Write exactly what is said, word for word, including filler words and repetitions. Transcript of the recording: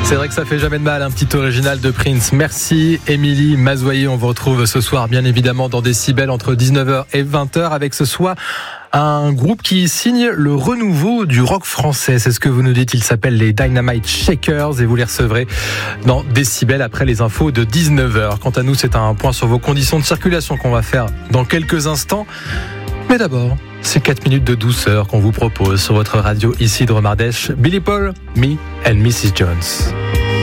C'est vrai que ça fait jamais de mal, un petit original de Prince. Merci Émilie Mazoyer. On vous retrouve ce soir bien évidemment dans Décibel entre dix-neuf heures et vingt heures avec ce soir un groupe qui signe le renouveau du rock français. C'est ce que vous nous dites. Il s'appelle les Dynamite Shakers et vous les recevrez dans Décibel après les infos de dix-neuf heures. Quant à nous, c'est un point sur vos conditions de circulation qu'on va faire dans quelques instants. Mais d'abord, c'est quatre minutes de douceur qu'on vous propose sur votre radio ici de Romardèche. Billy Paul, Me and missus Jones.